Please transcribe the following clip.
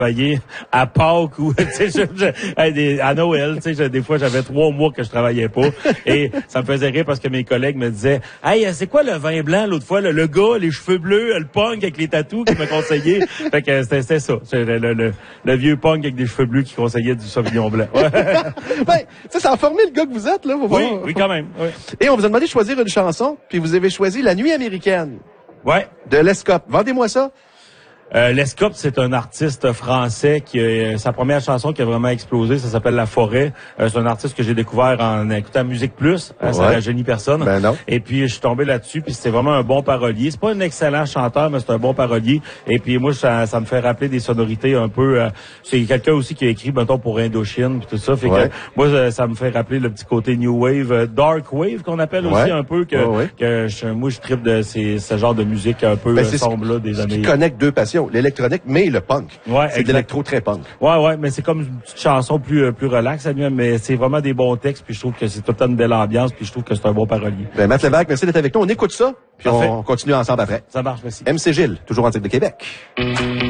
travailler à Pâques ou tu sais à Noël, tu sais des fois j'avais 3 mois que je travaillais pas et ça me faisait rire parce que mes collègues me disaient hey c'est quoi le vin blanc l'autre fois le gars les cheveux bleus le punk avec les tatous qui m'a conseillé fait que c'était ça c'est le vieux punk avec des cheveux bleus qui conseillait du Sauvignon blanc. Ouais. Ben tu sais ça a formé le gars que vous êtes là oui quand même oui. Et on vous a demandé de choisir une chanson puis vous avez choisi La Nuit américaine. Ouais. De Lescope. Vendez-moi ça. Lescope, c'est un artiste français qui sa première chanson qui a vraiment explosé, ça s'appelle La Forêt. C'est un artiste que j'ai découvert en écoutant Musique Plus, ça la génie personne. Ben non. Et puis je suis tombé là-dessus, puis c'était vraiment un bon parolier. C'est pas un excellent chanteur, mais c'est un bon parolier. Et puis moi ça me fait rappeler des sonorités un peu c'est quelqu'un aussi qui a écrit mettons pour Indochine puis tout ça, fait que moi ça me fait rappeler le petit côté new wave, dark wave qu'on appelle aussi un peu moi je tripe de ce genre de musique un peu sombre là des années. Qui connecte deux passions. L'électronique, mais le punk. Ouais, c'est de l'électro très punk. Ouais, mais c'est comme une petite chanson plus relax, mais c'est vraiment des bons textes, puis je trouve que c'est tout le temps une belle ambiance, puis je trouve que c'est un bon parolier. Ben, Matt Lévesque, merci d'être avec nous. On écoute ça, puis on continue ensemble après. Ça marche, merci. MC Gilles, toujours en direct de Québec.